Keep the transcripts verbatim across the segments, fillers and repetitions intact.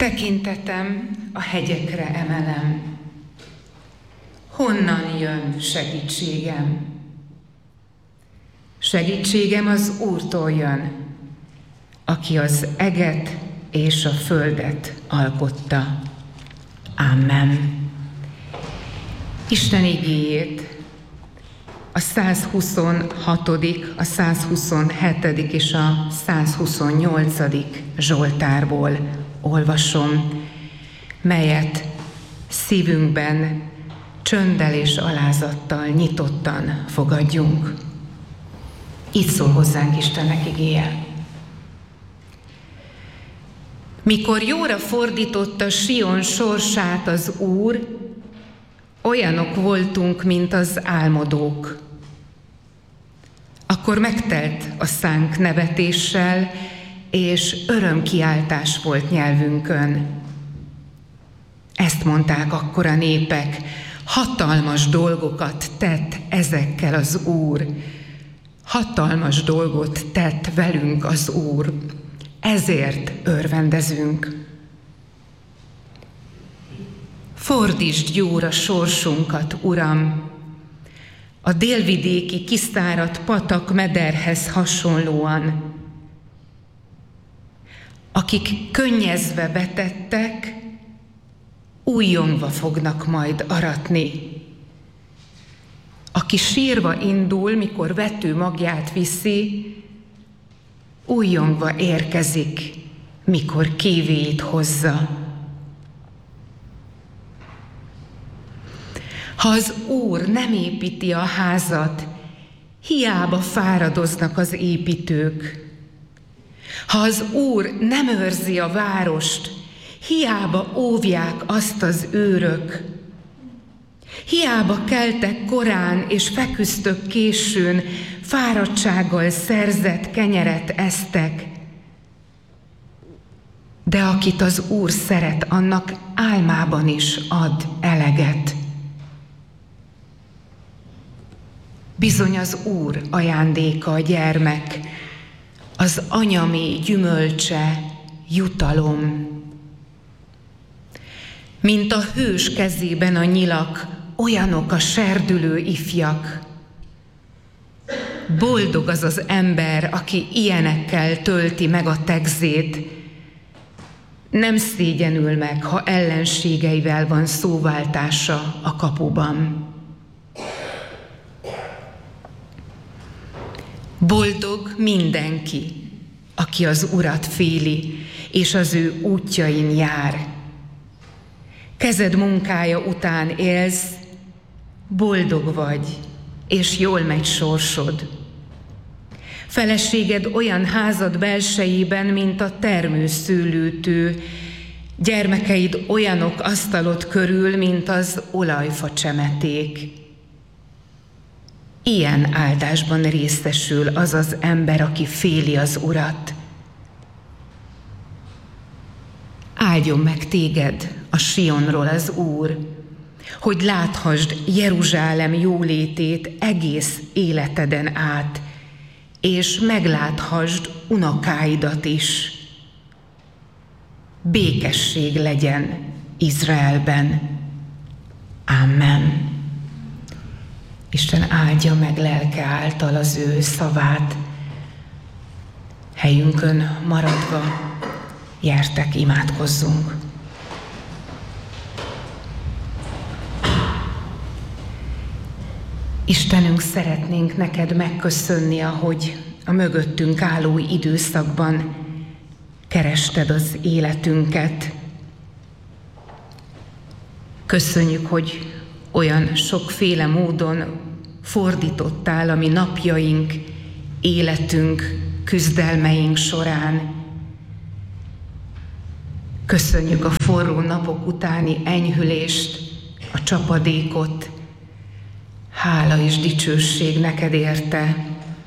Tekintetem a hegyekre emelem. Honnan jön segítségem? Segítségem az Úrtól jön, aki az eget és a földet alkotta. Amen. Isten igéjét a százhuszonhatodik, a százhuszonhetedik és a százhuszonnyolcadik Zsoltárból olvasom, melyet szívünkben csönddel és alázattal nyitottan fogadjunk. Így szól hozzánk Istennek igéje. Mikor jóra fordította Sion sorsát az Úr, olyanok voltunk, mint az álmodók. Akkor megtelt a szánk nevetéssel, és örömkiáltás volt nyelvünkön. Ezt mondták akkor a népek, hatalmas dolgokat tett ezekkel az Úr. Hatalmas dolgot tett velünk az Úr, ezért örvendezünk. Fordítsd jóra sorsunkat, Uram, a délvidéki kiszáradt patak mederhez hasonlóan. Akik könnyezve betettek, újjongva fognak majd aratni. Aki sírva indul, mikor vető magját viszi, újjongva érkezik, mikor kívéit hozza. Ha az Úr nem építi a házat, hiába fáradoznak az építők. Ha az Úr nem őrzi a várost, hiába óvják azt az őrök. Hiába keltek korán és feküztök későn, fáradtsággal szerzett kenyeret esztek. De akit az Úr szeret, annak álmában is ad eleget. Bizony az Úr ajándéka a gyermek, az anyaméh gyümölcse, jutalom. Mint a hős kezében a nyilak, olyanok a serdülő ifjak. Boldog az az ember, aki ilyenekkel tölti meg a tegzét. Nem szégyenül meg, ha ellenségeivel van szóváltása a kapuban. Boldog mindenki, aki az Urat féli, és az ő útjain jár. Kezed munkája után élsz, boldog vagy, és jól megy sorsod. Feleséged olyan házad belsejében, mint a termőszőlőtő, gyermekeid olyanok asztalod körül, mint az olajfa csemeték. Ilyen áldásban részesül az az ember, aki féli az Urat. Áldjon meg téged a Sionról az Úr, hogy láthassd Jeruzsálem jólétét egész életeden át, és megláthasd unokáidat is. Békesség legyen Izraelben. Amen. Isten áldja meg lelke által az ő szavát. Helyünkön maradva, gyertek, imádkozzunk. Istenünk, szeretnénk neked megköszönni, ahogy a mögöttünk álló időszakban kerested az életünket. Köszönjük, hogy olyan sokféle módon fordítottál a mi napjaink, életünk, küzdelmeink során. Köszönjük a forró napok utáni enyhülést, a csapadékot. Hála és dicsőség neked érte.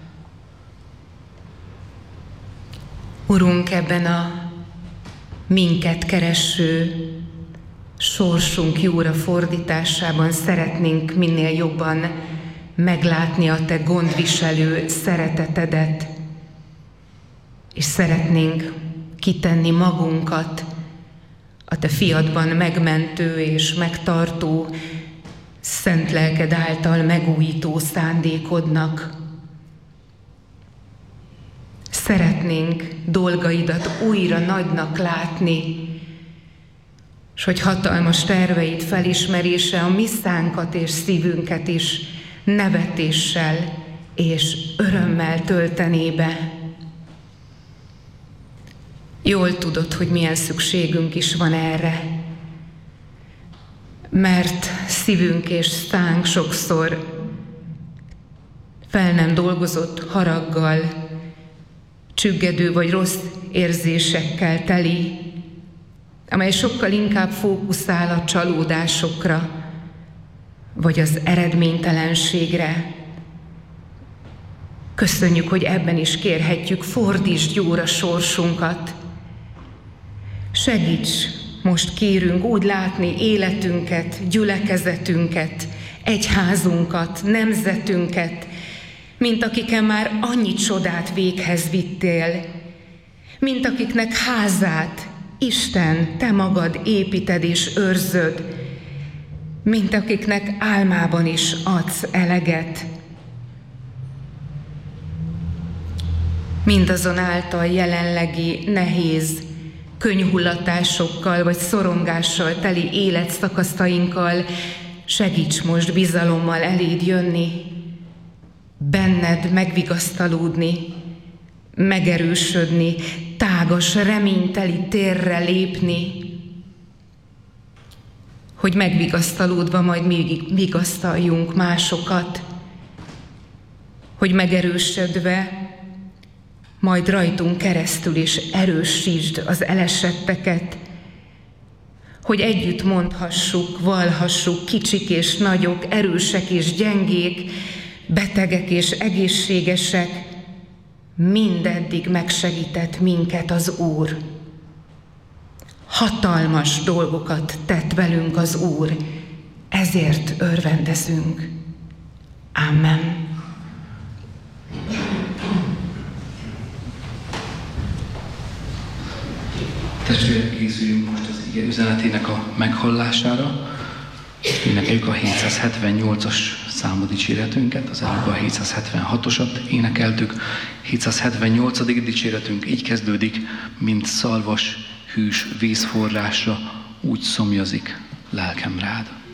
Urunk, ebben a minket kereső sorsunk jóra fordításában szeretnénk minél jobban meglátni a te gondviselő szeretetedet, és szeretnénk kitenni magunkat a te fiadban megmentő és megtartó, szent lelked által megújító szándékodnak. Szeretnénk dolgaidat újra nagynak látni, s hogy hatalmas terveid felismerése a mi szánkat és szívünket is nevetéssel és örömmel töltené be. Jól tudod, hogy milyen szükségünk is van erre, mert szívünk és szánk sokszor fel nem dolgozott haraggal, csüggedő vagy rossz érzésekkel teli, amely sokkal inkább fókuszál a csalódásokra, vagy az eredménytelenségre. Köszönjük, hogy ebben is kérhetjük, fordítsd jóra sorsunkat. Segíts, most kérünk úgy látni életünket, gyülekezetünket, egyházunkat, nemzetünket, mint akiken már annyi csodát véghez vittél, mint akiknek házát Isten, te magad építed és őrzöd, mint akiknek álmában is adsz eleget. Mindazonáltal jelenlegi nehéz könyhullatásokkal vagy szorongással teli életszakaszainkkal segíts most bizalommal eléd jönni, benned megvigasztalódni, megerősödni, tágas, reményteli térre lépni, hogy megvigasztalódva majd még vigasztaljunk másokat, hogy megerősödve majd rajtunk keresztül is erősítsd az elesetteket, hogy együtt mondhassuk, vallhassuk, kicsik és nagyok, erősek és gyengék, betegek és egészségesek, mindeddig megsegített minket az Úr. Hatalmas dolgokat tett velünk az Úr, ezért örvendezünk. Amen. Testvérek, készüljünk most az ige üzenetének a meghallására. Énekeljük a hétszázhetvennyolcas számú dicséretünket, az előbb a hétszázhetvenhatosat énekeltük. hétszázhetvennyolcadik dicséretünk így kezdődik, mint szalvas, hűs vízforrásra, úgy szomjazik lelkem rád.